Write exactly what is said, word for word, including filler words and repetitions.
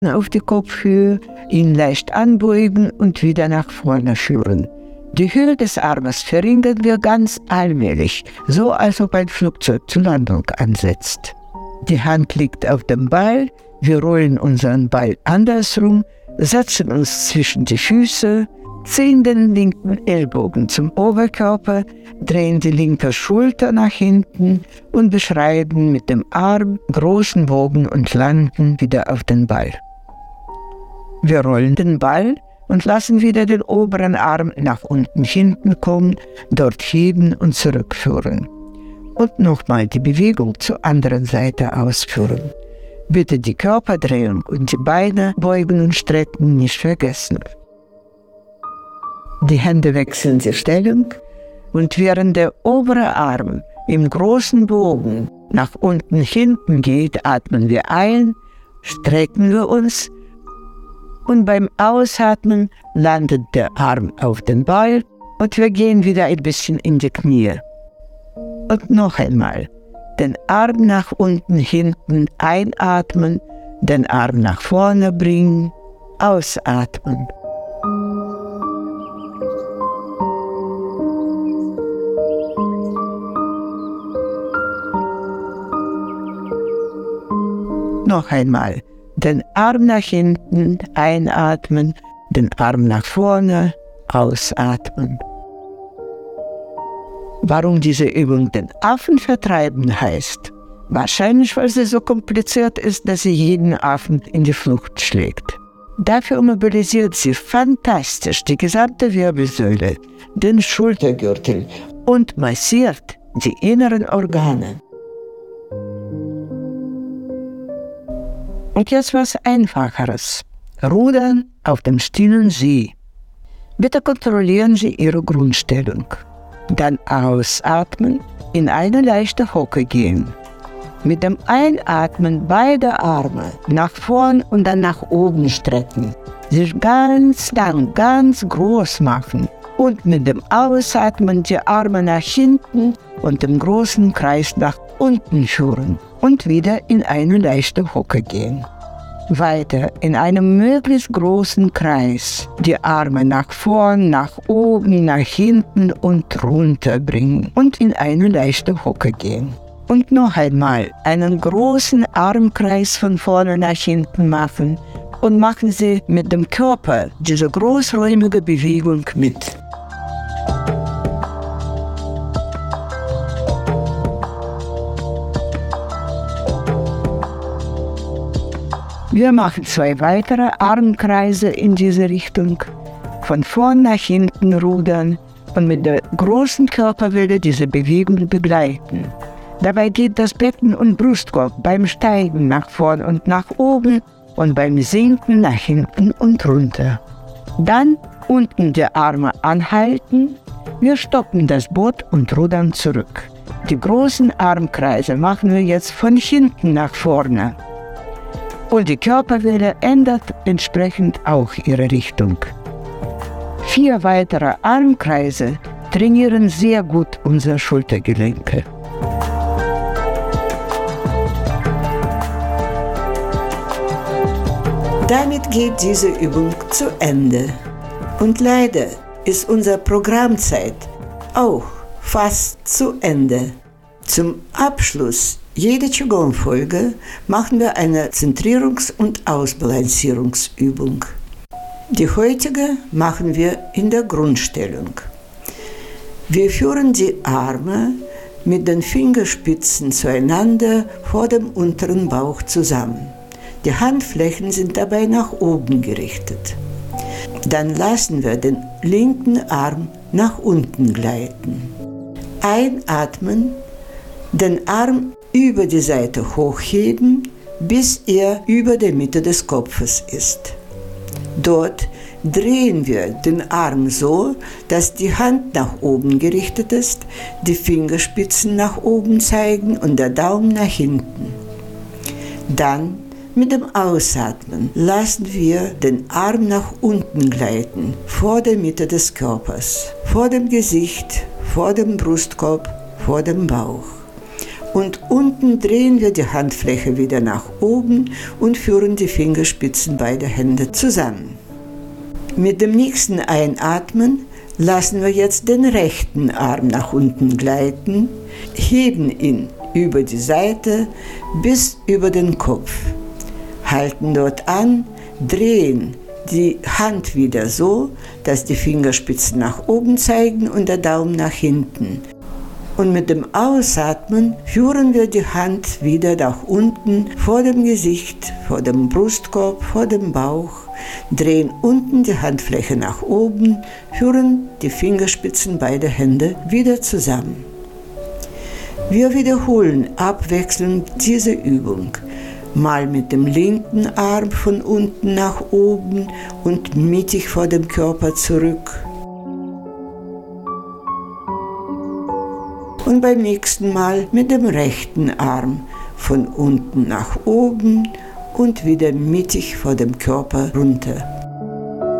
auf die Kopfhöhe, ihn leicht anbeugen und wieder nach vorne führen. Die Höhe des Armes verringern wir ganz allmählich, so als ob ein Flugzeug zur Landung ansetzt. Die Hand liegt auf dem Ball, wir rollen unseren Ball andersrum, setzen uns zwischen die Füße, ziehen den linken Ellbogen zum Oberkörper, drehen die linke Schulter nach hinten und beschreiben mit dem Arm großen Bogen und landen wieder auf den Ball. Wir rollen den Ball und lassen wieder den oberen Arm nach unten hinten kommen, dort heben und zurückführen. Und nochmal die Bewegung zur anderen Seite ausführen. Bitte die Körperdrehung und die Beine beugen und strecken nicht vergessen. Die Hände wechseln die Stellung und während der obere Arm im großen Bogen nach unten hinten geht, atmen wir ein, strecken wir uns und beim Ausatmen landet der Arm auf den Ball und wir gehen wieder ein bisschen in die Knie. Und noch einmal, den Arm nach unten hinten einatmen, den Arm nach vorne bringen, ausatmen. Noch einmal, den Arm nach hinten einatmen, den Arm nach vorne ausatmen. Warum diese Übung den Affen vertreiben heißt? Wahrscheinlich, weil sie so kompliziert ist, dass sie jeden Affen in die Flucht schlägt. Dafür mobilisiert sie fantastisch die gesamte Wirbelsäule, den Schultergürtel und massiert die inneren Organe. Und jetzt was Einfacheres. Rudern auf dem stillen See. Bitte kontrollieren Sie Ihre Grundstellung. Dann ausatmen, in eine leichte Hocke gehen. Mit dem Einatmen beide Arme nach vorn und dann nach oben strecken. Sich ganz lang, ganz groß machen. Und mit dem Ausatmen die Arme nach hinten und den großen Kreis nach unten führen. Und wieder in eine leichte Hocke gehen. Weiter in einem möglichst großen Kreis die Arme nach vorn, nach oben, nach hinten und runter bringen und in eine leichte Hocke gehen. Und noch einmal einen großen Armkreis von vorne nach hinten machen und machen Sie mit dem Körper diese großräumige Bewegung mit. Wir machen zwei weitere Armkreise in diese Richtung, von vorn nach hinten rudern und mit der großen Körperwelle diese Bewegung begleiten. Dabei geht das Becken und Brustkorb beim Steigen nach vorn und nach oben und beim Sinken nach hinten und runter. Dann unten die Arme anhalten, wir stoppen das Boot und rudern zurück. Die großen Armkreise machen wir jetzt von hinten nach vorne. Und die Körperwelle ändert entsprechend auch ihre Richtung. Vier weitere Armkreise trainieren sehr gut unsere Schultergelenke. Damit geht diese Übung zu Ende. Und leider ist unsere Programmzeit auch fast zu Ende. Zum Abschluss jeder Qigong-Folge machen wir eine Zentrierungs- und Ausbalancierungsübung. Die heutige machen wir in der Grundstellung. Wir führen die Arme mit den Fingerspitzen zueinander vor dem unteren Bauch zusammen. Die Handflächen sind dabei nach oben gerichtet. Dann lassen wir den linken Arm nach unten gleiten. Einatmen, den Arm über die Seite hochheben, bis er über der Mitte des Kopfes ist. Dort drehen wir den Arm so, dass die Hand nach oben gerichtet ist, die Fingerspitzen nach oben zeigen und der Daumen nach hinten. Dann mit dem Ausatmen lassen wir den Arm nach unten gleiten, vor der Mitte des Körpers, vor dem Gesicht, vor dem Brustkorb, vor dem Bauch. Und unten drehen wir die Handfläche wieder nach oben und führen die Fingerspitzen beider Hände zusammen. Mit dem nächsten Einatmen lassen wir jetzt den rechten Arm nach unten gleiten, heben ihn über die Seite bis über den Kopf, halten dort an, drehen die Hand wieder so, dass die Fingerspitzen nach oben zeigen und der Daumen nach hinten. Und mit dem Ausatmen führen wir die Hand wieder nach unten, vor dem Gesicht, vor dem Brustkorb, vor dem Bauch, drehen unten die Handfläche nach oben, führen die Fingerspitzen beider Hände wieder zusammen. Wir wiederholen abwechselnd diese Übung, mal mit dem linken Arm von unten nach oben und mittig vor dem Körper zurück. Und beim nächsten Mal mit dem rechten Arm von unten nach oben und wieder mittig vor dem Körper runter.